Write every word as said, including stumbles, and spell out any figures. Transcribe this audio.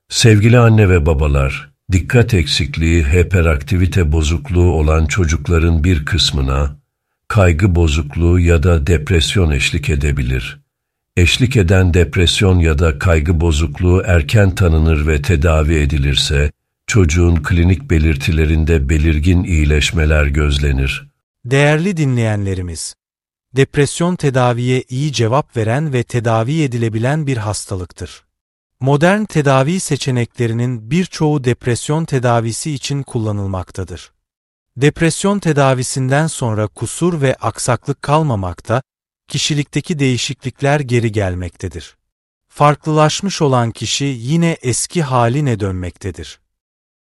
Sevgili anne ve babalar, dikkat eksikliği, hiperaktivite bozukluğu olan çocukların bir kısmına kaygı bozukluğu ya da depresyon eşlik edebilir. Eşlik eden depresyon ya da kaygı bozukluğu erken tanınır ve tedavi edilirse, çocuğun klinik belirtilerinde belirgin iyileşmeler gözlenir. Değerli dinleyenlerimiz, depresyon tedaviye iyi cevap veren ve tedavi edilebilen bir hastalıktır. Modern tedavi seçeneklerinin birçoğu depresyon tedavisi için kullanılmaktadır. Depresyon tedavisinden sonra kusur ve aksaklık kalmamakta, kişilikteki değişiklikler geri gelmektedir. Farklılaşmış olan kişi yine eski haline dönmektedir.